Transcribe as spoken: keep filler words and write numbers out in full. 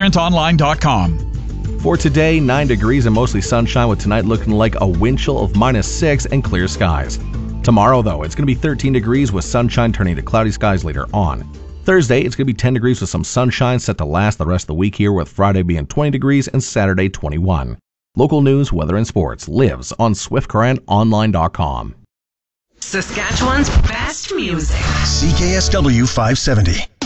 current online dot com. For today, nine degrees and mostly sunshine, with tonight looking like a wind chill of minus six and clear skies. Tomorrow, though, it's going to be thirteen degrees with sunshine turning to cloudy skies later on. Thursday, it's going to be ten degrees with some sunshine set to last the rest of the week here, with Friday being twenty degrees and Saturday twenty-one. Local news, weather, and sports lives on swift current online dot com. Saskatchewan's best music. C K S W five seventy.